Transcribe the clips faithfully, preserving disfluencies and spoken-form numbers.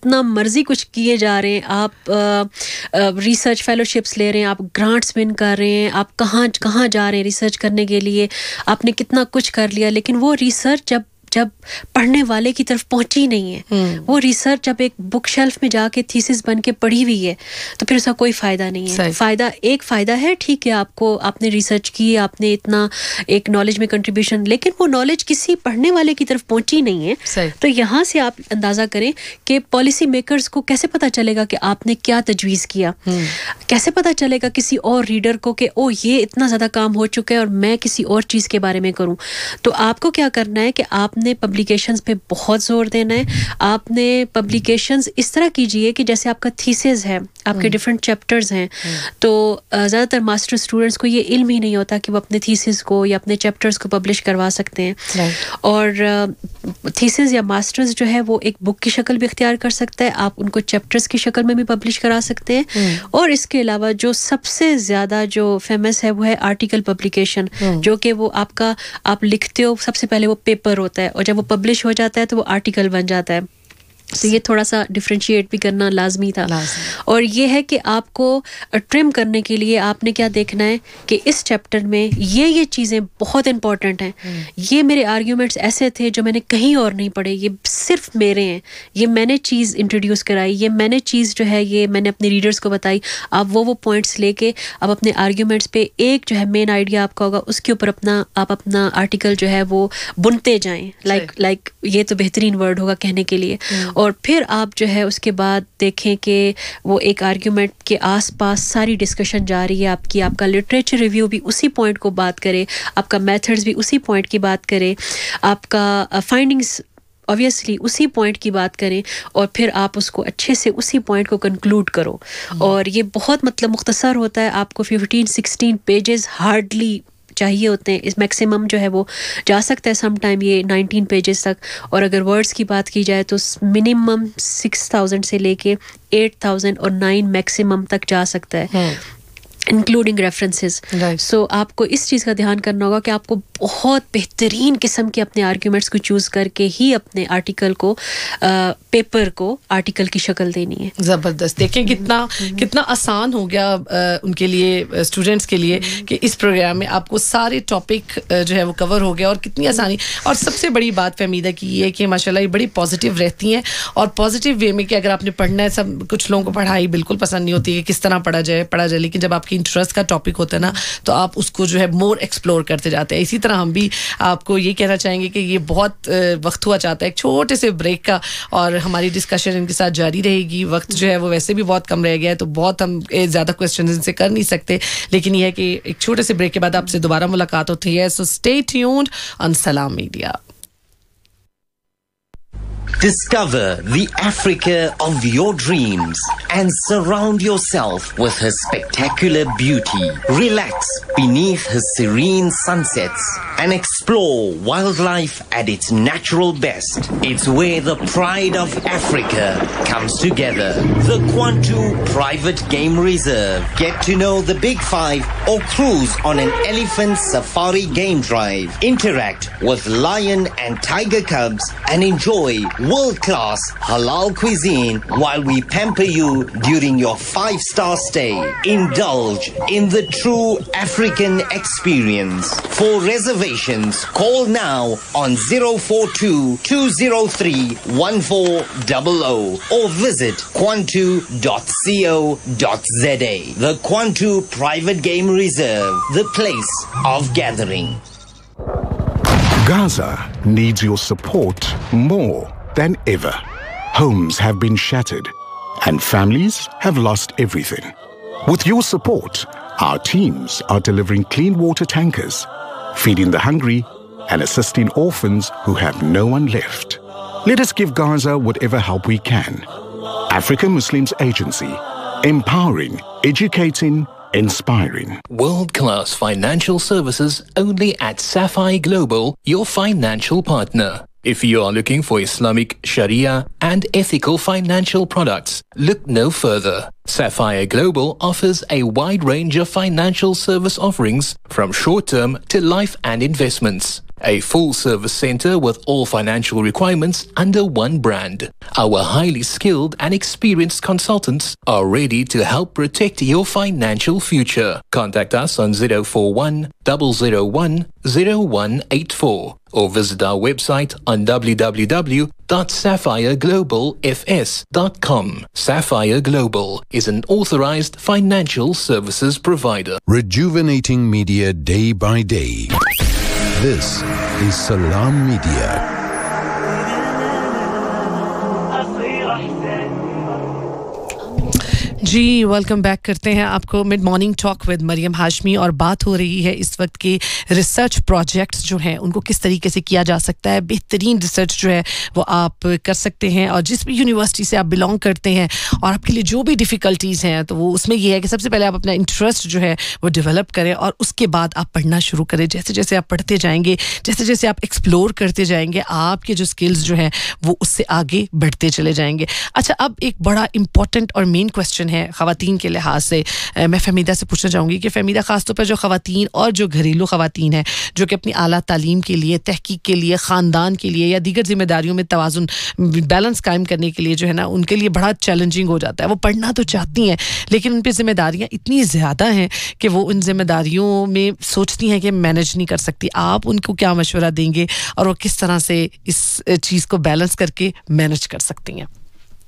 جتنا مرضی کچھ کیے جا رہے ہیں, آپ ریسرچ فیلوشپس لے رہے ہیں, آپ گرانٹس ون کر رہے ہیں, آپ کہاں کہاں جا رہے ہیں ریسرچ کرنے کے لیے, آپ نے کتنا کچھ کر لیا, لیکن وہ ریسرچ جب جب پڑھنے والے کی طرف پہنچی نہیں ہے, وہ ریسرچ جب ایک بک شیلف میں جا کے تھیسس بن کے پڑھی ہوئی ہے تو پھر اس کا کوئی فائدہ نہیں ہے. فائدہ ایک فائدہ ہے, ٹھیک ہے آپ کو آپ نے ریسرچ کی, آپ نے اتنا ایک نالج میں کنٹریبیوشن, لیکن وہ نالج کسی پڑھنے والے کی طرف پہنچی نہیں ہے. تو یہاں سے آپ اندازہ کریں کہ پالیسی میکرز کو کیسے پتہ چلے گا کہ آپ نے کیا تجویز کیا, کیسے پتہ چلے گا کسی اور ریڈر کو کہ او یہ اتنا زیادہ کام ہو چکا ہے اور میں کسی اور چیز کے بارے میں کروں. تو آپ کو کیا کرنا ہے کہ آپ نے پبلیکیشنز پہ بہت زور دینا ہے. آپ نے پبلیکیشنز اس طرح کیجئے کہ جیسے آپ کا تھیسز ہے, آپ کے ڈفرینٹ چیپٹرز ہیں, تو زیادہ تر ماسٹر اسٹوڈنٹس کو یہ علم ہی نہیں ہوتا کہ وہ اپنے تھیسز کو یا اپنے چیپٹرز کو پبلش کروا سکتے ہیں. اور تھیسز یا ماسٹرز جو ہے وہ ایک بک کی شکل بھی اختیار کر سکتا ہے, آپ ان کو چیپٹرز کی شکل میں بھی پبلش کرا سکتے ہیں. اور اس کے علاوہ جو سب سے زیادہ جو فیمس ہے وہ ہے آرٹیکل پبلیکیشن, جو کہ وہ آپ کا آپ لکھتے ہو سب سے پہلے وہ پیپر ہوتا ہے, اور جب وہ پبلش ہو جاتا ہے تو وہ آرٹیکل بن جاتا ہے. تو یہ تھوڑا سا ڈفرینشیٹ بھی کرنا لازمی تھا. اور یہ ہے کہ آپ کو ٹرم کرنے کے لیے آپ نے کیا دیکھنا ہے کہ اس چیپٹر میں یہ یہ چیزیں بہت امپورٹنٹ ہیں, یہ میرے آرگیومنٹس ایسے تھے جو میں نے کہیں اور نہیں پڑھے, یہ صرف میرے ہیں, یہ میں نے چیز انٹروڈیوس کرائی, یہ میں نے چیز جو ہے یہ میں نے اپنے ریڈرز کو بتائی. آپ وہ وہ پوائنٹس لے کے آپ اپنے آرگیومنٹس پہ ایک جو ہے مین آئیڈیا آپ کا ہوگا, اس کے اوپر اپنا آپ اپنا آرٹیکل جو ہے وہ بنتے جائیں. لائک لائک یہ تو بہترین ورڈ ہوگا کہنے کے لیے. اور پھر آپ جو ہے اس کے بعد دیکھیں کہ وہ ایک آرگیومنٹ کے آس پاس ساری ڈسکشن جاری ہے آپ کی, آپ کا لٹریچر ریویو بھی اسی پوائنٹ کو بات کرے, آپ کا میتھڈز بھی اسی پوائنٹ کی بات کرے, آپ کا فائنڈنگز obviously اسی پوائنٹ کی بات کریں, اور پھر آپ اس کو اچھے سے اسی پوائنٹ کو کنکلوڈ کرو. اور یہ بہت مطلب مختصر ہوتا ہے, آپ کو ففٹین سکسٹین پیجز ہارڈلی چاہیے ہوتے ہیں. اس میکسیمم جو ہے وہ جا سکتا ہے سم ٹائم یہ نائنٹین پیجز تک, اور اگر ورڈز کی بات کی جائے تو منیمم سکس تھاؤزینڈ سے لے کے ایٹ تھاؤزینڈ اور نائن میکسیمم تک جا سکتا ہے, انکلوڈنگ ریفرنسز. سو آپ کو اس چیز کا دھیان کرنا ہوگا کہ آپ کو بہت بہترین قسم کے اپنے آرگیومنٹس کو چوز کر کے ہی اپنے آرٹیکل کو پیپر کو آرٹیکل کی شکل دینی ہے. زبردست. دیکھیں کتنا کتنا آسان ہو گیا ان کے لیے, اسٹوڈنٹس کے لیے, کہ اس پروگرام میں آپ کو سارے ٹاپک جو ہے وہ کور ہو گیا, اور کتنی آسانی. اور سب سے بڑی بات فہمیدہ کی یہ ہے کہ ماشاء اللہ یہ بڑی پازیٹیو رہتی ہیں, اور پازیٹیو وے میں کہ اگر آپ نے پڑھنا ہے, سب کچھ لوگوں کو پڑھائی بالکل پسند نہیں ہوتی ہے کہ کس طرح پڑھا جائے پڑھا جائے لیکن جب آپ کی انٹرسٹ کا ٹاپک ہوتا ہے نا تو آپ اس کو جو ہے مور ایکسپلور کرتے جاتے ہیں. اسی طرح ہم بھی آپ کو یہ کہنا چاہیں گے کہ یہ بہت وقت ہوا چاہتا ہے ایک چھوٹے سے بریک کا, اور ہماری ڈسکشن ان کے ساتھ جاری رہے گی. وقت جو ہے وہ ویسے بھی بہت کم رہ گیا ہے, تو بہت ہم زیادہ کویسچنز ان سے کر نہیں سکتے, لیکن یہ ہے کہ ایک چھوٹے سے بریک کے بعد آپ سے دوبارہ ملاقات ہوتی ہے. سو اسٹے ٹیونڈ آن سلام media. Discover the Africa of your dreams and surround yourself with her spectacular beauty. Relax beneath her serene sunsets and explore wildlife at its natural best. It's where the pride of Africa comes together. The Kwantu Private Game Reserve. Get to know the Big Five or cruise on an elephant safari game drive. Interact with lion and tiger cubs and enjoy world-class halal cuisine while we pamper you during your five-star stay. Indulge in the true African experience. For reservations, call now on zero four two, two zero three, one four zero zero or visit kwantu dot co dot za. The Kwantu Private Game Reserve, the place of gathering. Gaza needs your support more than ever. Homes have been shattered and families have lost everything. With your support, our teams are delivering clean water tankers, feeding the hungry and assisting orphans who have no one left. Let us give Gaza whatever help we can. African Muslims Agency, empowering, educating, inspiring. World-class financial services only at Sapphire Global, your financial partner. If you are looking for Islamic Sharia and ethical financial products, look no further. Sapphire Global offers a wide range of financial service offerings from short-term to life and investments. A full-service center with all financial requirements under one brand. Our highly skilled and experienced consultants are ready to help protect your financial future. Contact us on zero four one, zero zero one, zero one eight four or visit our website on w w w dot sapphire global f s dot com. Sapphire Global is an authorized financial services provider. Rejuvenating media day by day. This is Salam Media. Ji welcome back करते हैं आपको mid morning talk with Maryam Hashmi और बात हो रही है इस वक्त के रिसर्च प्रोजेक्ट्स जो हैं उनको किस तरीके से किया जा सकता है बेहतरीन रिसर्च जो है वो आप कर सकते हैं और जिस भी यूनिवर्सिटी से आप बिलोंग करते हैं और आपके लिए जो भी डिफ़िकल्टीज़ हैं तो वो उसमें ये है कि सबसे पहले आप अपना इंटरेस्ट जो है वो डेवलप करें और उसके बाद आप पढ़ना शुरू करें जैसे जैसे आप पढ़ते जाएंगे जैसे जैसे आप एक्सप्लोर करते जाएंगे आपके जो स्किल्स जो हैं वो उससे आगे बढ़ते चले जाएंगे अच्छा अब एक बड़ा इंपॉर्टेंट और मेन क्वेश्चन है ख़वातीन के लिहाज से मैं फहमीदा से पूछना चाहूँगी कि फहमीदा ख़ास तौर पर जो ख़वातीन और जो घरेलू ख़वातीन हैं जो कि अपनी आला तालीम के लिए तहकीक के लिए ख़ानदान के लिए या दीगर ज़िम्मेदारियों में तवाज़ुन बैलेंस कायम करने के लिए जो है ना उनके लिए बड़ा चैलेंजिंग हो जाता है वो पढ़ना तो चाहती हैं लेकिन उन पर ज़िम्मेदारियाँ इतनी ज़्यादा हैं कि वो उन ज़िम्मेदारियों में सोचती हैं कि मैनेज नहीं कर सकती आप उनको क्या मशवरा देंगे और वो किस तरह से इस चीज़ को बैलेंस करके मैनेज कर सकती हैं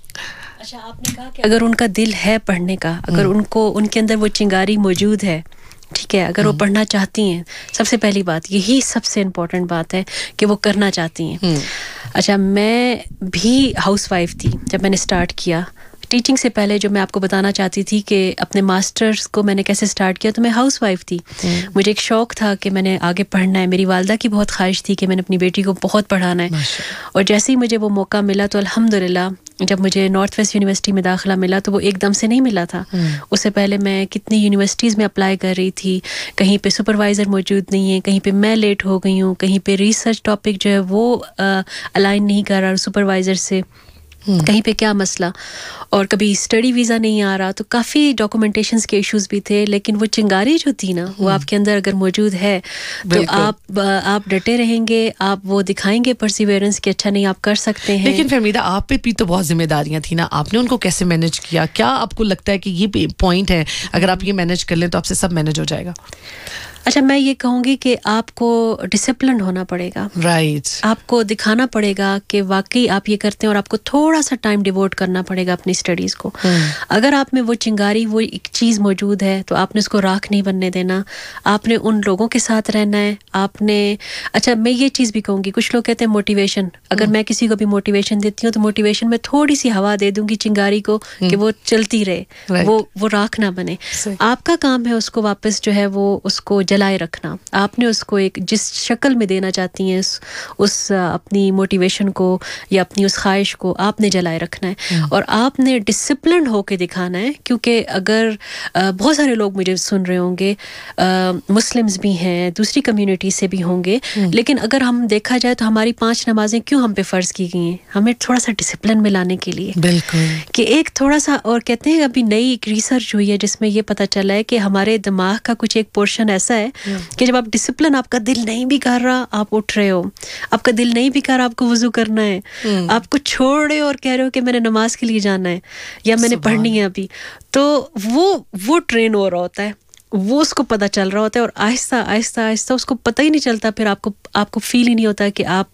अच्छा आपने कहा कि अगर उनका दिल है पढ़ने का अगर उनको उनके अंदर वो चिंगारी मौजूद है ठीक है अगर वो पढ़ना चाहती हैं सबसे पहली बात यही सबसे इम्पोर्टेंट बात है कि वो करना चाहती हैं अच्छा मैं भी हाउसवाइफ थी जब मैंने स्टार्ट किया टीचिंग से पहले जो मैं आपको बताना चाहती थी कि अपने मास्टर्स को मैंने कैसे स्टार्ट किया तो मैं हाउसवाइफ थी मुझे एक शौक़ था कि मैंने आगे पढ़ना है मेरी वालदा की बहुत ख्वाहिश थी कि मैंने अपनी बेटी को बहुत पढ़ाना है और जैसे ही मुझे वो मौका मिला तो अल्हम्दुलिल्लाह जब मुझे नॉर्थ वेस्ट यूनिवर्सिटी में दाखिला मिला तो वो एकदम से नहीं मिला था उससे पहले मैं कितनी यूनिवर्सिटीज़ में अप्लाई कर रही थी कहीं पे सुपरवाइज़र मौजूद नहीं है कहीं पे मैं लेट हो गई हूँ कहीं पे रिसर्च टॉपिक जो है वो अलाइन नहीं कर रहा सुपरवाइज़र से कहीं पे क्या मसला और कभी स्टडी वीज़ा नहीं आ रहा तो काफ़ी डॉक्यूमेंटेशंस के इश्यूज भी थे लेकिन वो चिंगारी जो थी ना वो आपके अंदर अगर मौजूद है तो आप आप डटे रहेंगे आप वो दिखाएंगे परसिवेरेंस कि अच्छा नहीं आप कर सकते हैं लेकिन फहमीदा आप पे भी तो बहुत जिम्मेदारियां थी ना आपने उनको कैसे मैनेज किया क्या आपको लगता है कि ये पॉइंट है अगर आप ये मैनेज कर लें तो आपसे सब मैनेज हो जाएगा अच्छा मैं ये कहूँगी कि आपको डिसिप्लिन होना पड़ेगा राइट right. आपको दिखाना पड़ेगा कि वाकई आप ये करते हैं और आपको थोड़ा सा टाइम डिवोट करना पड़ेगा अपनी स्टडीज़ को hmm. अगर आप में वो चिंगारी वो एक चीज़ मौजूद है तो आपने उसको राख नहीं बनने देना आपने उन लोगों के साथ रहना है आपने अच्छा मैं ये चीज़ भी कहूँगी कुछ लोग कहते हैं मोटिवेशन अगर hmm. मैं किसी को भी मोटिवेशन देती हूँ तो मोटिवेशन में थोड़ी सी हवा दे दूँगी चिंगारी को hmm. कि वो चलती रहे right. वो वो राख ना बने so. आपका काम है उसको वापस जो है वो उसको जलाए रखना आपने उसको एक जिस शक्ल में देना चाहती हैं उस, उस अपनी मोटिवेशन को या अपनी उस ख्वाहिश को आपने जलाए रखना है और आपने डिसिप्लिन होके दिखाना है क्योंकि अगर आ, बहुत सारे लोग मुझे सुन रहे होंगे मुस्लिम्स भी हैं दूसरी कम्युनिटी से भी होंगे लेकिन अगर हम देखा जाए तो हमारी पांच नमाजें क्यों हम पे फ़र्ज़ की गई हैं हमें थोड़ा सा डिसिप्लिन में लाने के लिए बिल्कुल कि एक थोड़ा सा और कहते हैं अभी नई एक रिसर्च हुई है जिसमें ये पता चला है कि हमारे दिमाग का कुछ एक पोर्शन ऐसा है कि जब आप डिसिप्लिन आपका दिल नहीं भी कर रहा आप उठ रहे हो आपका दिल नहीं भी कर रहा आपको वुज़ू करना है आपको छोड़ रहे हो और कह रहे हो कि मैंने नमाज के लिए जाना है या मैंने पढ़नी है अभी तो वो वो ट्रेन हो रहा होता है वो उसको पता चल रहा होता है और आहिस्ता आहिस्ता आहिस्ता उसको पता ही नहीं चलता फिर आपको आपको फील ही नहीं होता कि आप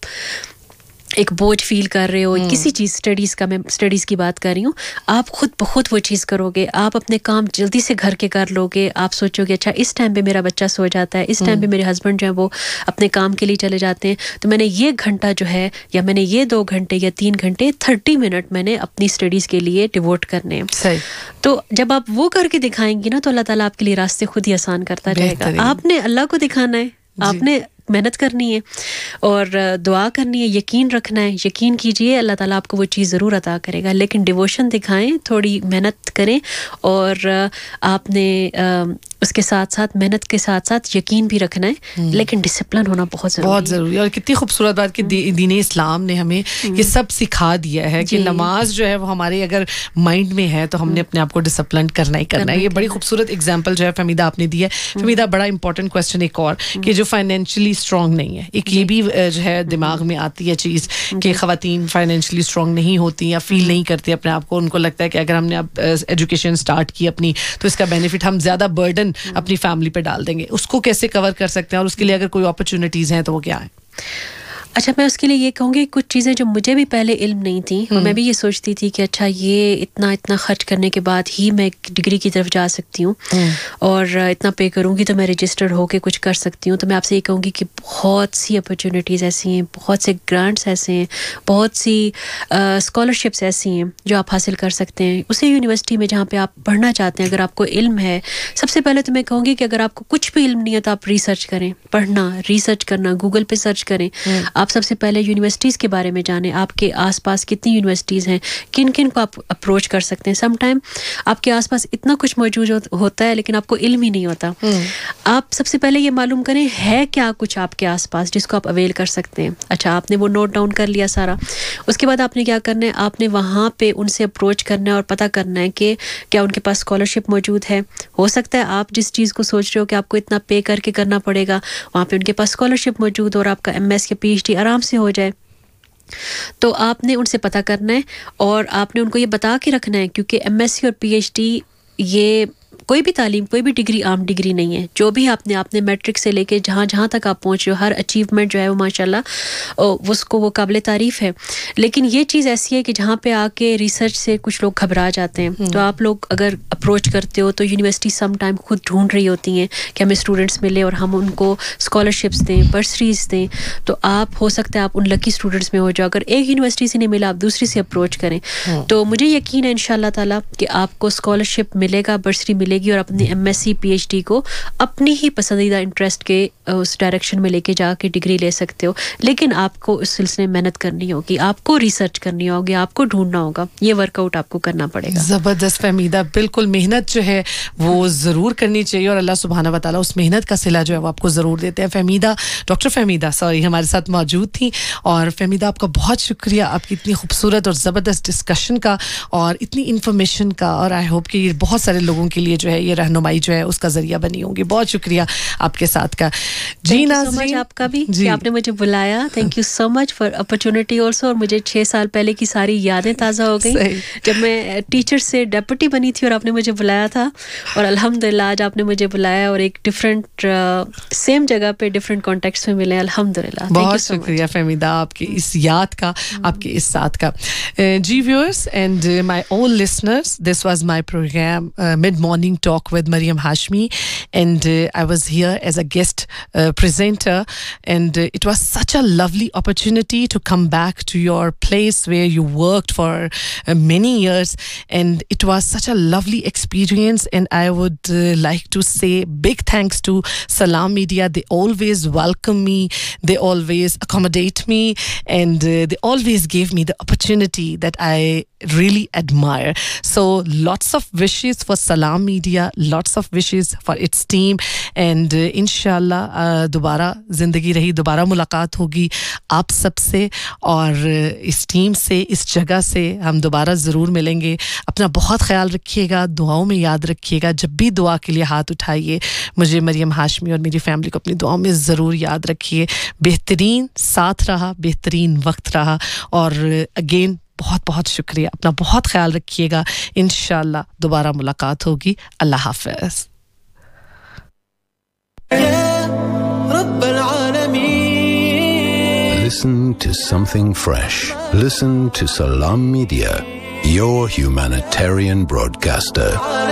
एक बोझ फील कर रहे हो किसी चीज़ स्टडीज़ का मैं स्टडीज़ की बात कर रही हूँ आप खुद ब खुद वो चीज़ करोगे आप अपने काम जल्दी से घर के कर लोगे आप सोचोगे अच्छा इस टाइम पे मेरा बच्चा सो जाता है इस टाइम पे मेरे हस्बैंड जो है वो अपने काम के लिए चले जाते हैं तो मैंने ये घंटा जो है या मैंने ये दो घंटे या तीन घंटे थर्टी मिनट मैंने अपनी स्टडीज़ के लिए डिवोट करने हैं सही तो जब आप वो करके दिखाएंगी ना तो अल्लाह ताला आपके लिए रास्ते खुद ही आसान करता रहेगा आपने अल्लाह को दिखाना है आपने محنत کرنی ہے اور دعا کرنی ہے, یقین رکھنا ہے, یقین کیجئے اللہ تعالیٰ آپ کو وہ چیز ضرور عطا کرے گا. لیکن ڈیووشن دکھائیں, تھوڑی محنت کریں, اور آپ نے اس کے ساتھ ساتھ محنت کے ساتھ ساتھ یقین بھی رکھنا ہے, لیکن ڈسپلن ہونا بہت ضروری بہت ضروری ہے. اور کتنی خوبصورت بات کہ دین اسلام نے ہمیں یہ سب سکھا دیا ہے کہ نماز جو ہے وہ ہمارے اگر مائنڈ میں ہے تو ہم نے اپنے آپ کو ڈسپلن کرنا ہی کرنا ہے. یہ بڑی خوبصورت اگزامپل جو ہے فہمیدہ آپ نے دی ہے. فہمیدہ بڑا امپورٹنٹ کوسچن ایک اور کہ جو فائنینشلی اسٹرانگ نہیں ہے, ایک یہ بھی جو ہے دماغ میں آتی ہے چیز کہ خواتین فائنینشلی اسٹرانگ نہیں ہوتی یا فیل نہیں کرتی اپنے آپ کو. ان کو لگتا ہے کہ اگر ہم نے اب ایجوکیشن اسٹارٹ کی اپنی تو اس کا بینیفٹ ہم زیادہ برڈن اپنی فیملی پہ ڈال دیں گے. اس کو کیسے کور کر سکتے ہیں, اور اس کے لیے اگر کوئی اپرچونیٹیز ہیں تو وہ کیا ہیں؟ اچھا, میں اس کے لیے یہ کہوں گی کچھ چیزیں جو مجھے بھی پہلے علم نہیں تھیں, اور میں بھی یہ سوچتی تھی کہ اچھا یہ اتنا اتنا خرچ کرنے کے بعد ہی میں ڈگری کی طرف جا سکتی ہوں, اور اتنا پے کروں گی تو میں رجسٹرڈ ہو کے کچھ کر سکتی ہوں. تو میں آپ سے یہ کہوں گی کہ بہت سی اپرچونیٹیز ایسی ہیں, بہت سے گرانٹس ایسے ہیں, بہت سی اسکالرشپس ایسی ہیں جو آپ حاصل کر سکتے ہیں اسی یونیورسٹی میں جہاں پہ آپ پڑھنا چاہتے ہیں. اگر آپ کو علم ہے, سب سے پہلے تو میں کہوں گی کہ اگر آپ کو کچھ بھی علم نہیں ہے تو آپ ریسرچ کریں, پڑھنا, ریسرچ کرنا, گوگل پہ سرچ کریں. آپ سب سے پہلے یونیورسٹیز کے بارے میں جانیں, آپ کے آس پاس کتنی یونیورسٹیز ہیں, کن کن کو آپ اپروچ کر سکتے ہیں. سم ٹائم آپ کے آس پاس اتنا کچھ موجود ہوتا ہے لیکن آپ کو علم ہی نہیں ہوتا. آپ سب سے پہلے یہ معلوم کریں ہے کیا کچھ آپ کے آس پاس جس کو آپ اویل کر سکتے ہیں. اچھا, آپ نے وہ نوٹ ڈاؤن کر لیا سارا. اس کے بعد آپ نے کیا کرنا ہے, آپ نے وہاں پہ ان سے اپروچ کرنا ہے اور پتہ کرنا ہے کہ کیا ان کے پاس اسکالرشپ موجود ہے. ہو سکتا ہے آپ جس چیز کو سوچ رہے ہو کہ آپ کو اتنا پے کر کے کرنا پڑے گا, وہاں پہ ان کے پاس اسکالرشپ موجود اور آپ کا ایم ایس یا پی ایچ ڈی آرام سے ہو جائے. تو آپ نے ان سے پتہ کرنا ہے اور آپ نے ان کو یہ بتا کے رکھنا ہے, کیونکہ ایم ایس سی اور پی ایچ ڈی یہ کوئی بھی تعلیم, کوئی بھی ڈگری عام ڈگری نہیں ہے. جو بھی آپ نے آپ نے میٹرک سے لے کے جہاں جہاں تک آپ پہنچے ہو, ہر اچیومنٹ جو ہے وہ ماشاءاللہ اس کو وہ قابل تعریف ہے. لیکن یہ چیز ایسی ہے کہ جہاں پہ آ کے ریسرچ سے کچھ لوگ گھبرا جاتے ہیں. تو آپ لوگ اگر اپروچ کرتے ہو تو یونیورسٹی سم ٹائم خود ڈھونڈ رہی ہوتی ہیں کہ ہمیں اسٹوڈنٹس ملے اور ہم ان کو اسکالرشپس دیں, برسریز دیں. تو آپ ہو سکتا ہے آپ ان لکی اسٹوڈنٹس میں ہو جاؤ. اگر ایک یونیورسٹی سے نہیں ملا آپ دوسری سے اپروچ کریں. تو مجھے یقین ہے ان شاء اللہ تعالیٰ کہ آپ کو اسکالرشپ ملے گا, برسری ملے گی, اور اپنی M S C P H D کو اپنی ہی پسندیدہ انٹرسٹ کے اس ڈائریکشن میں لے کے جا کے ڈگری لے سکتے ہو. لیکن آپ کو اس سلسلے میں محنت کرنی ہوگی, آپ کو ریسرچ کرنی ہوگی, آپ کو ڈھونڈنا ہوگا, یہ ورک آؤٹ آپ کو کرنا پڑے گا. زبردست فہمیدہ, بالکل محنت جو ہے وہ ضرور کرنی چاہیے, اور اللہ سبحانہ و تعالیٰ اس محنت کا صلہ جو ہے وہ آپ کو ضرور دیتے ہیں. فہمیدہ, ڈاکٹر فہمیدہ سوری ہمارے ساتھ موجود تھیں. اور فہمیدہ آپ کا بہت شکریہ, آپ کی اتنی خوبصورت اور زبردست ڈسکشن کا اور اتنی انفارمیشن کا, اور آئی ہوپ کہ یہ بہت سارے لوگوں کے لیے جو ہے یہ رہنمائی جو ہے اس کا ذریعہ بنی ہوگی. بہت شکریہ آپ کے ساتھ کا. جی ناظرین, آپ کا بھی کہ آپ نے مجھے بلایا. Thank you so much for opportunity also. اور مجھے چھ سال پہلے کی ساری یادیں تازہ ہو گئیں جب میں ٹیچر سے ڈیپوٹی بنی تھی اور آپ نے مجھے بلایا تھا. اور الحمدللہ آج آپ نے مجھے بلایا اور ایک ڈفرینٹ سیم جگہ پہ ڈفرینٹ کانٹیکٹس میں ملے. الحمدللہ, بہت شکریہ فہمیدہ آپ کی اس یاد کا, آپ کے اس ساتھ کا. جی ویورز اینڈ مائی اول listeners, this was my programme mid morning talk with Maryam Hashmi, and uh, I was here as a guest uh, presenter, and uh, it was such a lovely opportunity to come back to your place where you worked for uh, many years, and it was such a lovely experience. And I would uh, like to say big thanks to Salam Media. They always welcome me, they always accommodate me, and uh, they always gave me the opportunity that I really admire. So lots of wishes for Salam Media, lots of wishes for its team, and uh, inshallah uh, دوبارہ زندگی رہی دوبارہ ملاقات ہوگی آپ سب سے اور uh, اس team سے, اس جگہ سے ہم دوبارہ ضرور ملیں گے. اپنا بہت خیال رکھیے گا, دعاؤں میں یاد رکھیے گا. جب بھی دعا کے لیے ہاتھ اٹھائیے مجھے مریم ہاشمی اور میری فیملی کو اپنی دعاؤں میں ضرور یاد رکھیے. بہترین ساتھ رہا, بہترین وقت رہا, اور اگین uh, بہت بہت شکریہ. اپنا بہت خیال رکھیے گا. انشاءاللہ دوبارہ ملاقات ہوگی. اللہ حافظ. Listen to something fresh. Listen to Salam Media, your humanitarian broadcaster.